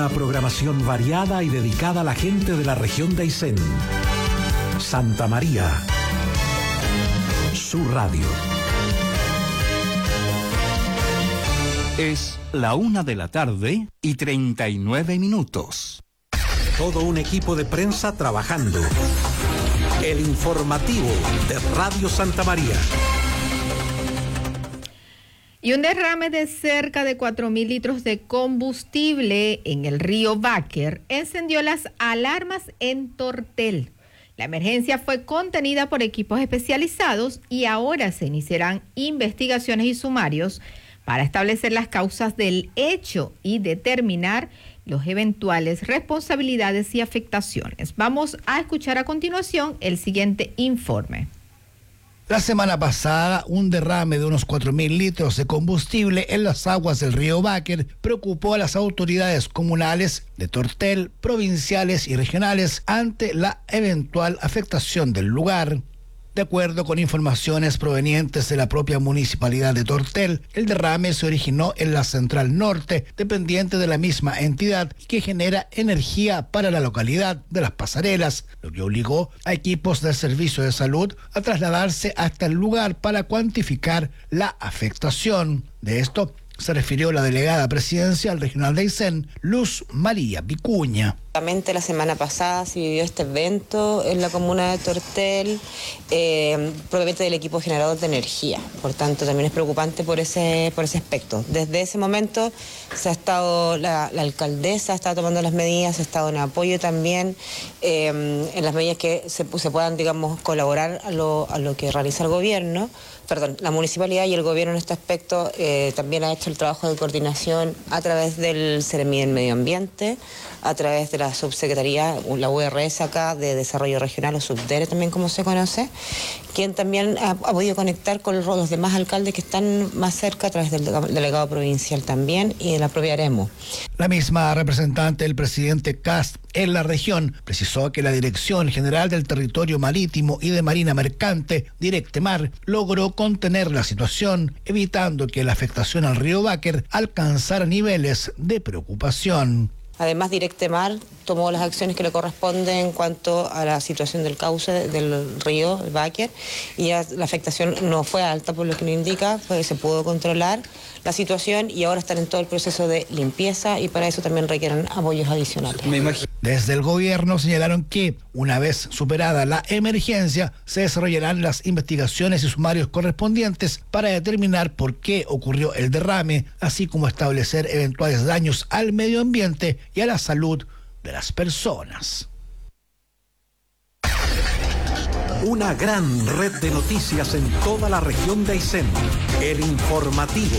Una programación variada y dedicada a la gente de la región de Aysén. Santa María, su radio. Es la 1:39 PM. Todo un equipo de prensa trabajando. El informativo de Radio Santa María. Y un derrame de cerca de 4.000 litros de combustible en el río Báquer encendió las alarmas en Tortel. La emergencia fue contenida por equipos especializados y ahora se iniciarán investigaciones y sumarios para establecer las causas del hecho y determinar los eventuales responsabilidades y afectaciones. Vamos a escuchar a continuación el siguiente informe. La semana pasada, un derrame de unos 4.000 litros de combustible en las aguas del río Báquer preocupó a las autoridades comunales de Tortel, provinciales y regionales ante la eventual afectación del lugar. De acuerdo con informaciones provenientes de la propia municipalidad de Tortel, el derrame se originó en la Central Norte, dependiente de la misma entidad, que genera energía para la localidad de Las Pasarelas, lo que obligó a equipos del Servicio de Salud a trasladarse hasta el lugar para cuantificar la afectación. De esto se refirió la delegada presidencial regional de Aysén, Luz María Vicuña. La semana pasada se vivió este evento en la comuna de Tortel, propiamente del equipo generador de energía. Por tanto, también es preocupante por ese aspecto. Desde ese momento se ha estado, la alcaldesa ha estado tomando las medidas, ha estado en apoyo también en las medidas que se puedan, digamos, colaborar a lo que realiza el gobierno. La municipalidad y el gobierno en este aspecto también ha hecho el trabajo de coordinación a través del Seremi del Medio Ambiente, a través de la subsecretaría, la URS acá, de Desarrollo Regional, o Subdere también como se conoce, quien también ha podido conectar con los demás alcaldes que están más cerca a través del delegado provincial también y de la propia AREMO. La misma representante del presidente Kast en la región precisó que la Dirección General del Territorio Marítimo y de Marina Mercante, Directemar, logró contener la situación, evitando que la afectación al río Báquer alcanzara niveles de preocupación. Además, Directemar tomó las acciones que le corresponden en cuanto a la situación del cauce del río Báquer y ya la afectación no fue alta, por lo que nos indica, pues se pudo controlar la situación y ahora están en todo el proceso de limpieza y para eso también requieren apoyos adicionales. Desde el gobierno señalaron que, una vez superada la emergencia, se desarrollarán las investigaciones y sumarios correspondientes para determinar por qué ocurrió el derrame, así como establecer eventuales daños al medio ambiente y a la salud de las personas. Una gran red de noticias en toda la región de Aysén. El informativo.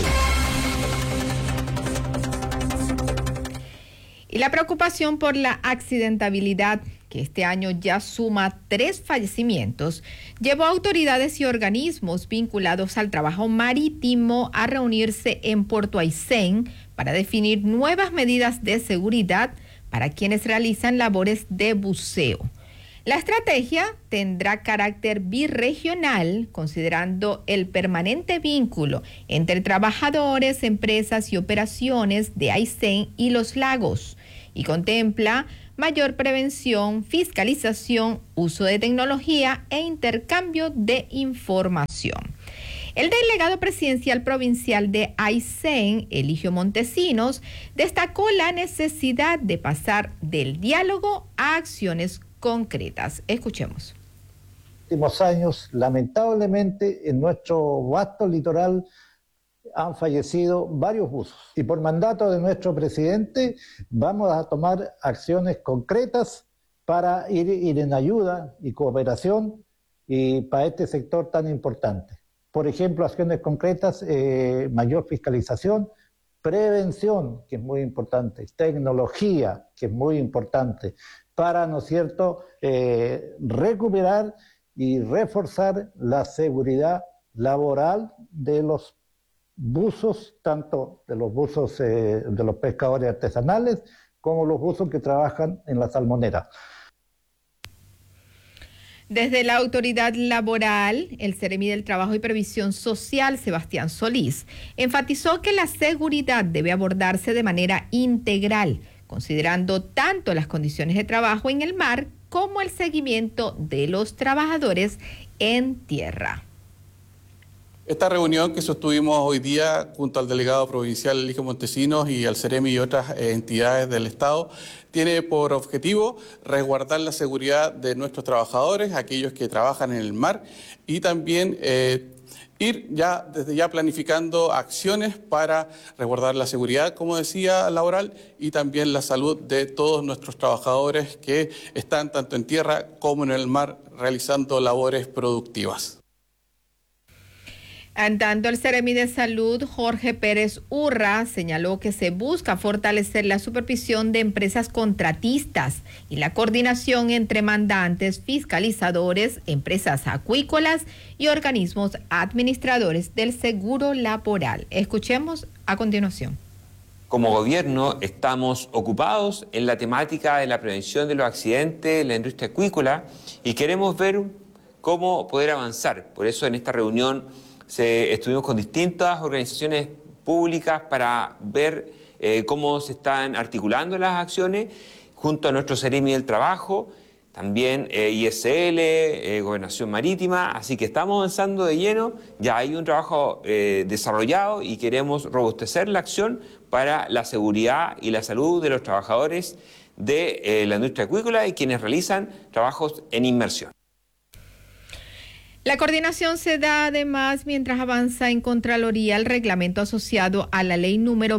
Y la preocupación por la accidentabilidad, que este año ya suma 3 fallecimientos, llevó a autoridades y organismos vinculados al trabajo marítimo a reunirse en Puerto Aysén para definir nuevas medidas de seguridad para quienes realizan labores de buceo. La estrategia tendrá carácter birregional, considerando el permanente vínculo entre trabajadores, empresas y operaciones de Aysén y Los Lagos, y contempla mayor prevención, fiscalización, uso de tecnología e intercambio de información. El delegado presidencial provincial de Aysén, Eligio Montesinos, destacó la necesidad de pasar del diálogo a acciones concretas. Escuchemos. En los últimos años, lamentablemente, en nuestro vasto litoral han fallecido varios buzos. Y por mandato de nuestro presidente vamos a tomar acciones concretas para ir en ayuda y cooperación y para este sector tan importante. Por ejemplo, acciones concretas, mayor fiscalización, prevención, que es muy importante, tecnología, que es muy importante, para, ¿no es cierto?, recuperar y reforzar la seguridad laboral de los buzos, tanto de los buzos de los pescadores artesanales como los buzos que trabajan en la salmonera. Desde la autoridad laboral, el Seremi del Trabajo y Previsión Social, Sebastián Solís, enfatizó que la seguridad debe abordarse de manera integral, considerando tanto las condiciones de trabajo en el mar como el seguimiento de los trabajadores en tierra. Esta reunión que sostuvimos hoy día junto al delegado provincial Eligio Montesinos y al CEREMI y otras entidades del Estado tiene por objetivo resguardar la seguridad de nuestros trabajadores, aquellos que trabajan en el mar, y también ir desde ya planificando acciones para resguardar la seguridad, como decía, laboral, y también la salud de todos nuestros trabajadores que están tanto en tierra como en el mar realizando labores productivas. En tanto, el Seremi de Salud, Jorge Pérez Urra, señaló que se busca fortalecer la supervisión de empresas contratistas y la coordinación entre mandantes, fiscalizadores, empresas acuícolas y organismos administradores del seguro laboral. Escuchemos a continuación. Como gobierno estamos ocupados en la temática de la prevención de los accidentes en la industria acuícola y queremos ver cómo poder avanzar. Por eso en esta reunión estuvimos con distintas organizaciones públicas para ver cómo se están articulando las acciones junto a nuestro CEREMI del Trabajo, también ISL, Gobernación Marítima, así que estamos avanzando de lleno, ya hay un trabajo desarrollado y queremos robustecer la acción para la seguridad y la salud de los trabajadores de la industria acuícola y quienes realizan trabajos en inmersión. La coordinación se da además mientras avanza en Contraloría el reglamento asociado a la ley número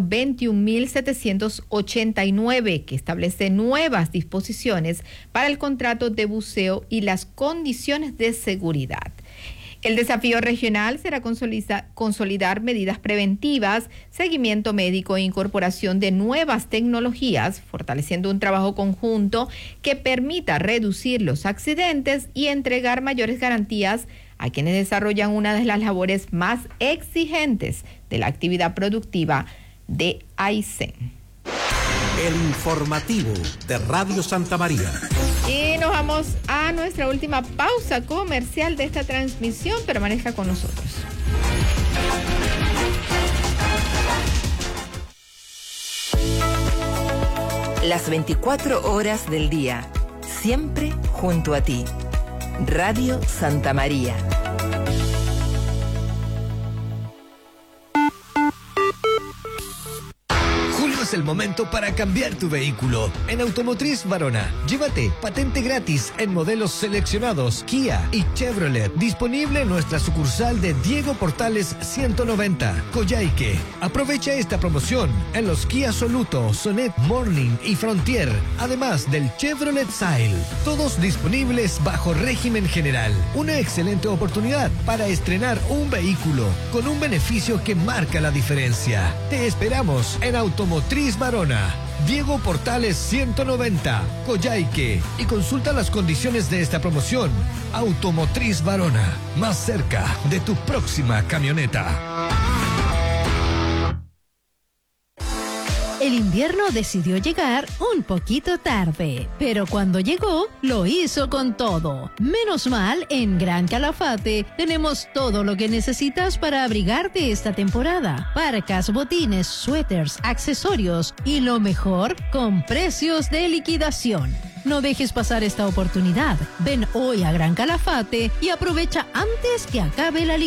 21.789, que establece nuevas disposiciones para el contrato de buceo y las condiciones de seguridad. El desafío regional será consolidar medidas preventivas, seguimiento médico e incorporación de nuevas tecnologías, fortaleciendo un trabajo conjunto que permita reducir los accidentes y entregar mayores garantías a quienes desarrollan una de las labores más exigentes de la actividad productiva de Aysén. El informativo de Radio Santa María. Y nos vamos a nuestra última pausa comercial de esta transmisión. Permanezca con nosotros. Las 24 horas del día, siempre junto a ti. Radio Santa María. Es el momento para cambiar tu vehículo. En Automotriz Varona, llévate patente gratis en modelos seleccionados Kia y Chevrolet. Disponible en nuestra sucursal de Diego Portales 190, Coyhaique. Aprovecha esta promoción en los Kia Soluto, Sonet, Morning y Frontier, además del Chevrolet Sail. Todos disponibles bajo régimen general. Una excelente oportunidad para estrenar un vehículo con un beneficio que marca la diferencia. Te esperamos en Automotriz Varona, Diego Portales 190, Coyhaique, y consulta las condiciones de esta promoción. Automotriz Varona, más cerca de tu próxima camioneta. El invierno decidió llegar un poquito tarde, pero cuando llegó, lo hizo con todo. Menos mal, en Gran Calafate tenemos todo lo que necesitas para abrigarte esta temporada. Parcas, botines, suéteres, accesorios y lo mejor, con precios de liquidación. No dejes pasar esta oportunidad. Ven hoy a Gran Calafate y aprovecha antes que acabe la liquidación.